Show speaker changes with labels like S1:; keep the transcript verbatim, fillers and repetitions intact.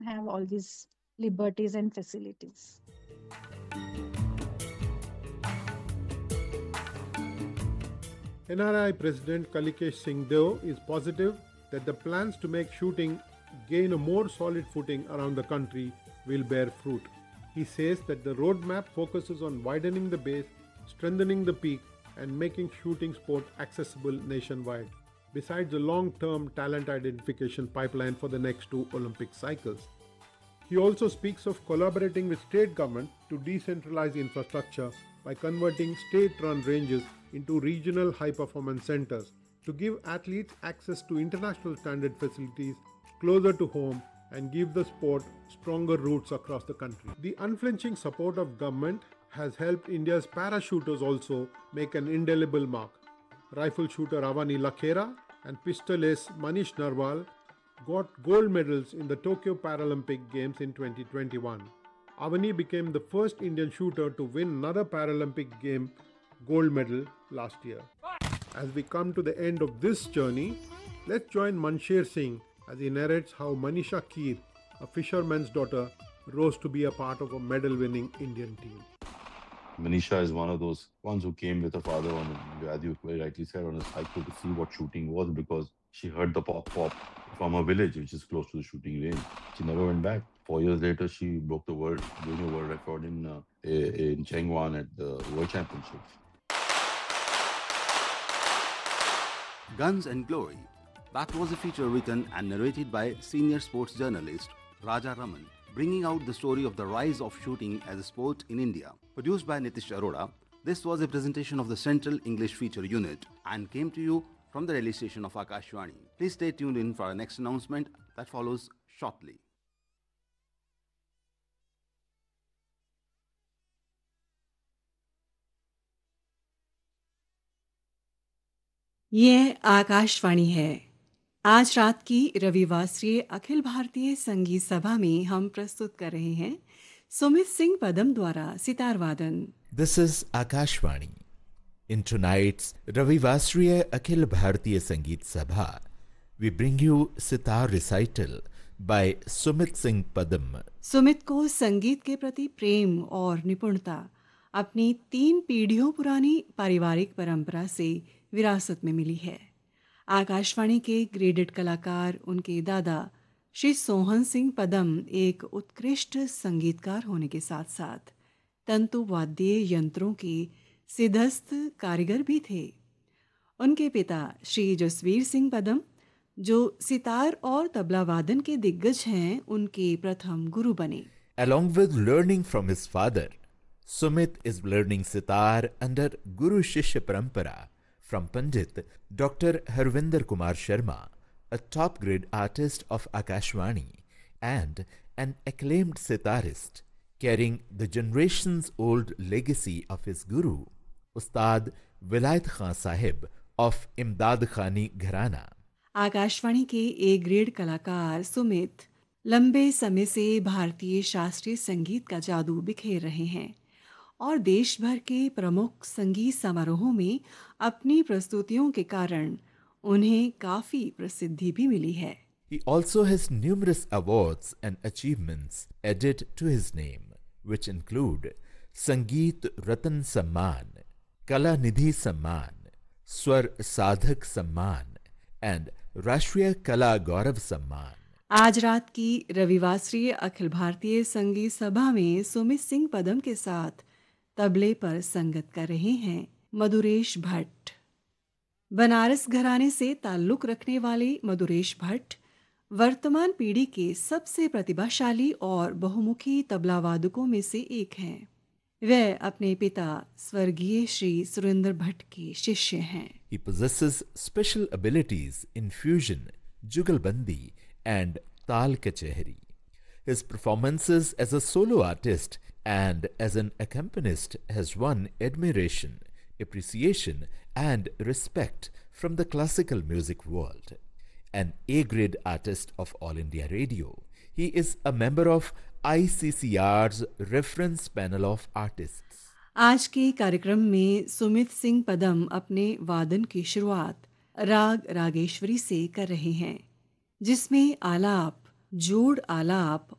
S1: have all these liberties and facilities.
S2: N R I President Kalikesh Singh Deo is positive that the plans to make shooting gain a more solid footing around the country will bear fruit. He says that the roadmap focuses on widening the base, strengthening the peak, and making shooting sport accessible nationwide, besides a long term talent identification pipeline for the next two Olympic cycles. He also speaks of collaborating with state government to decentralize infrastructure by converting state-run ranges into regional high-performance centers to give athletes access to international standard facilities closer to home and give the sport stronger roots across the country. The unflinching support of government has helped India's parachuters also make an indelible mark. Rifle shooter Avani Lakhera and pistol ace Manish Narwal got gold medals in the Tokyo Paralympic Games in twenty twenty-one. Avani became the first Indian shooter to win another Paralympic game gold medal last year. As we come to the end of this journey, let's join Mansher Singh as he narrates how Manisha Keer, a fisherman's daughter, rose to be a part of a medal winning Indian team.
S3: Manisha is one of those ones who came with her father on, as you very rightly said, on a cycle to see what shooting was because she heard the pop pop from her village, which is close to the shooting range. She never went back. Four years later, she broke the world junior world record in uh, in Chengwan at the World Championships.
S4: Guns and Glory. That was a feature written and narrated by senior sports journalist Raja Raman, bringing out the story of the rise of shooting as a sport in India. Produced by Nitish Arora, this was a presentation of the Central English Feature Unit and came to you from the Delhi station of Akashvani. Please stay tuned in for our next announcement that follows shortly.
S5: ये आकाशवाणी है। आज रात की रविवासरीय अखिल भारतीय संगीत सभा में हम प्रस्तुत कर रहे हैं सुमित सिंह पदम द्वारा सितार वादन।
S6: This is Akashvani. In tonight's Ravivasriya Akhil Bharatiya Sangeet Sabha, we bring you sitar recital by Sumit Singh Padam.
S5: Sumit को संगीत के प्रति प्रेम और निपुणता अपनी तीन पीढ़ियों पुरानी पारिवारिक परंपरा से विरासत में मिली है। आकाशवाणी के ग्रेडेड कलाकार उनके दादा श्री सोहन सिंह पदम एक उत्कृष्ट संगीतकार होने के साथ साथ तंतु वाद्य यंत्रों के सिद्धस्थ कारीगर भी थे। उनके पिता श्री जसवीर सिंह पदम, जो सितार और तबला वादन के दिग्गज हैं, उनके प्रथम गुरु बने।
S6: Along with learning from his father, Sumit is learning sitar under Guru Shishya Parampara from Pandit Doctor Harvinder Kumar Sharma, a top-grade artist of Akashvani and an acclaimed sitarist, carrying the generations-old legacy of his guru, Ustad Vilayat Khan Sahib of Imdad Khani Gharana.
S5: Akashvani के A grade कलाकार सुमित लंबे समय से भारतीय शास्त्रीय संगीत का जादू बिखेर रहे हैं और देश भर के प्रमुख संगीत समारोहों में अपनी प्रस्तुतियों के कारण उन्हें काफी प्रसिद्धि भी मिली है।
S6: He also has numerous awards and achievements added to his name, which include Sangeet Ratan Samman, Kala Nidhi Samman, Swar Sadhak Samman, and Rashtriya Kala Gaurav Samman.
S5: आज रात की रविवासरीय अखिल भारतीय संगीत सभा में सुमित सिंह पदम के साथ तबले पर संगत कर रहे हैं मधुरेश भट्ट। बनारस घराने से ताल्लुक रखने वाले मधुरेश भट्ट वर्तमान पीढ़ी के सबसे प्रतिभाशाली और बहुमुखी तबला वादकों में से एक हैं। वह अपने पिता स्वर्गीय श्री सुरेंद्र भट्ट के शिष्य हैं।
S6: He possesses special abilities in fusion, jugalbandi, and tal kachehri. His performances as a solo artist and as an accompanist has won admiration, appreciation, and respect from the classical music world. An A-grade artist of All India Radio, he is a member of I C C R's Reference Panel of Artists.
S5: आज के कार्यक्रम में सुमित सिंह पदम अपने वादन की शुरुआत राग रागेश्वरी से कर रहे हैं, जिसमें आलाप जूड़ आलाप